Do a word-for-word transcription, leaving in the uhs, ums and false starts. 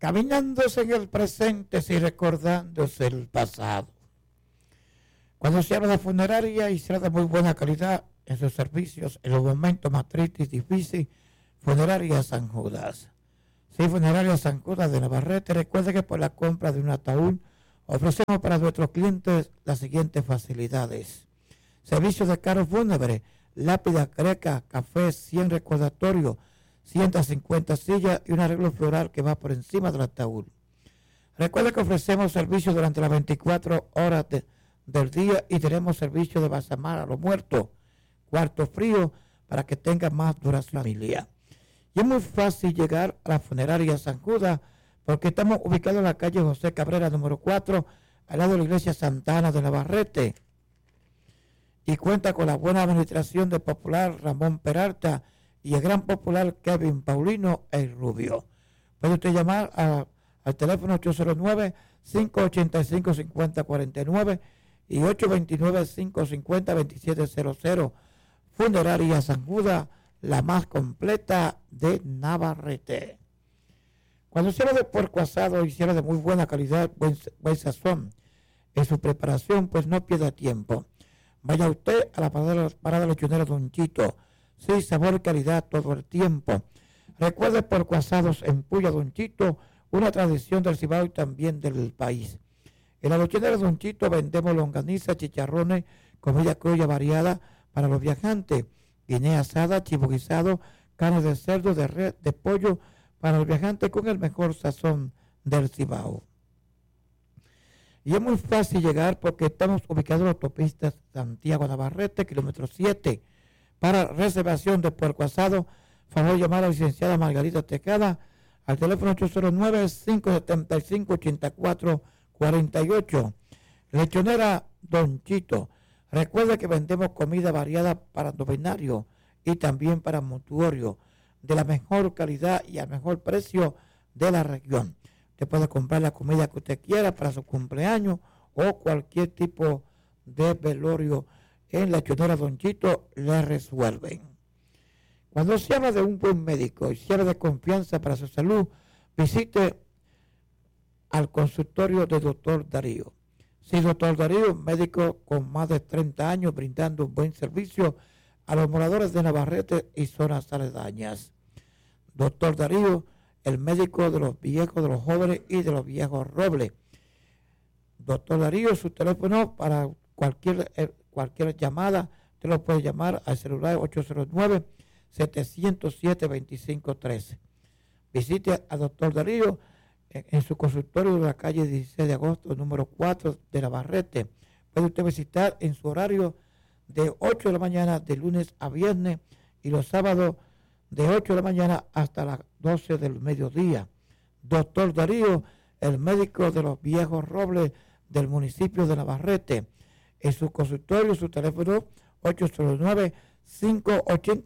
caminándose en el presente y recordándose el pasado. Cuando se habla de funeraria y se habla de muy buena calidad en sus servicios, en los momentos más tristes y difíciles, Funeraria San Judas. Sí, Funeraria San Judas de Navarrete. Recuerde que por la compra de un ataúd ofrecemos para nuestros clientes las siguientes facilidades: servicios de carros fúnebres, lápida greca, café, cien recordatorios, ciento cincuenta sillas y un arreglo floral que va por encima del ataúd. Recuerde que ofrecemos servicios durante las veinticuatro horas de, del día y tenemos servicio de balsamar a los muertos, cuarto frío para que tenga más duración familia. Y es muy fácil llegar a la Funeraria San Judas porque estamos ubicados en la calle José Cabrera número cuatro, al lado de la iglesia Santa Ana de Navarrete. Y cuenta con la buena administración del popular Ramón Peralta y el gran popular Kevin Paulino el Rubio. Puede usted llamar a, al teléfono ocho cero nueve, cinco ocho cinco, cinco cero cuatro nueve y ocho dos nueve, cinco cinco cero, dos siete cero cero. Funeraria San Judas, la más completa de Navarrete. Cuando se habla de puerco asado y se habla de muy buena calidad, buen, buen sazón en su preparación, pues no pierda tiempo. Vaya usted a la parada, parada lechonera Don Chito. Sí, sabor y calidad todo el tiempo. Recuerde puerco asados en Puya Don Chito, una tradición del Cibao y también del país. En la lechonera Don Chito vendemos longaniza, chicharrones, comida criolla variada para los viajantes, guinea asada, chivo guisado, carne de cerdo, de red, de pollo para los viajantes con el mejor sazón del Cibao. Y es muy fácil llegar porque estamos ubicados en la autopista Santiago Navarrete, kilómetro siete. Para reservación de puerco asado, favor llamar a la licenciada Margarita Tejada al teléfono ocho cero nueve, cinco siete cinco, ocho cuatro cuatro ocho. Lechonera Don Chito. Recuerda que vendemos comida variada para novenario y también para mortuorio, de la mejor calidad y al mejor precio de la región. Usted puede comprar la comida que usted quiera para su cumpleaños o cualquier tipo de velorio. En la lechonera Don Chito le resuelven. Cuando se habla de un buen médico y se habla de confianza para su salud, visite al consultorio del doctor Darío. Sí, doctor Darío, médico con más de treinta años brindando un buen servicio a los moradores de Navarrete y zonas aledañas. Doctor Darío, el médico de los viejos, de los jóvenes y de los viejos robles. Doctor Darío, su teléfono para cualquier, cualquier llamada, usted lo puede llamar al celular ocho cero nueve, siete cero siete, dos cinco uno tres. Visite al doctor Darío en, en su consultorio de la calle dieciséis de agosto, número cuatro de Navarrete. Puede usted visitar en su horario de ocho de la mañana de lunes a viernes y los sábados de ocho de la mañana hasta las doce del mediodía. Doctor Darío, el médico de los viejos robles del municipio de Navarrete. En su consultorio, su teléfono ocho cero nueve, cinco ocho